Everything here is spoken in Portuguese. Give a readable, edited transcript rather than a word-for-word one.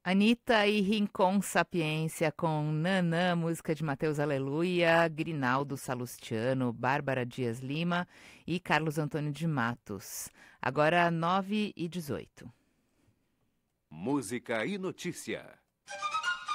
Anitta e Rincon Sapiência com Nanã, música de Mateus Aleluia, Grinaldo Salustiano, Bárbara Dias Lima e Carlos Antônio de Matos. Agora 9h18. Música e notícia.